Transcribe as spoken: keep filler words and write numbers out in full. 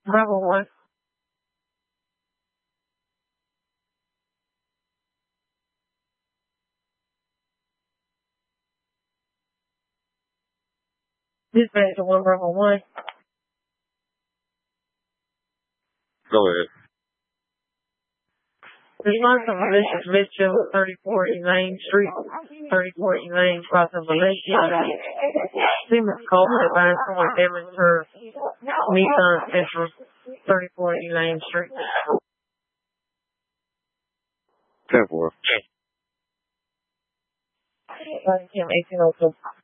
Bravo one. Dispatch to one Bravo one. Go ahead. Response to malicious mischief at thirty-four Elaine Street, thirty-four Elaine, crossing Valencia. Siemens called me by someone damaged her Nissan Sentra, thirty-four Elaine Street. ten four. eighteen oh two.